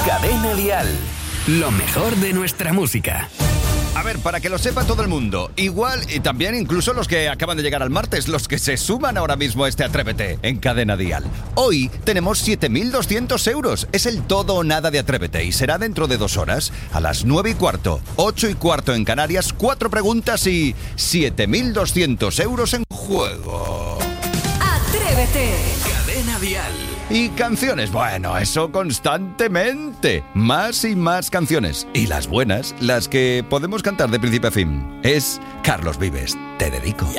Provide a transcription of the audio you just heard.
Cadena Dial. Lo mejor de nuestra música. A ver, para que lo sepa todo el mundo, igual y también incluso los que acaban de llegar al martes, los que se suman ahora mismo a este Atrévete en Cadena Dial. Hoy tenemos 7.200 euros. Es el todo o nada de Atrévete y será dentro de 2 horas, a las 9:15, 8:15 en Canarias, 4 preguntas y 7.200 euros en juego. Atrévete. Cadena Dial. Y canciones, bueno, eso constantemente. Más y más canciones. Y las buenas, las que podemos cantar de principio a fin. Es Carlos Vives, Te Dedico.